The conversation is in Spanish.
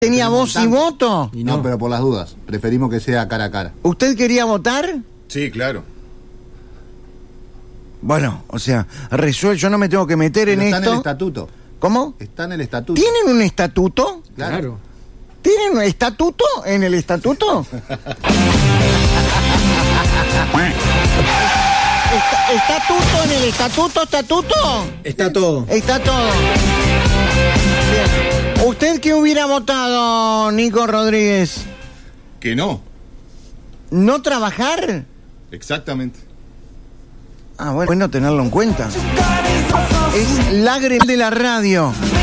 ¿Tenía voz y voto? Y no, pero por las dudas. Preferimos que sea cara a cara. ¿Usted quería votar? Sí, claro. Bueno, o sea, yo no me tengo que meter Pero en está esto. en el estatuto. ¿Cómo? Está en el estatuto. ¿Tienen un estatuto? Claro. ¿Tienen un estatuto en el estatuto? ¿Estatuto en el estatuto? Está todo. Está todo. Bien. ¿Usted qué hubiera votado, Nico Rodríguez? Que no. ¿No trabajar? Exactamente. Ah, bueno tenerlo en cuenta. Es lágrima de la radio.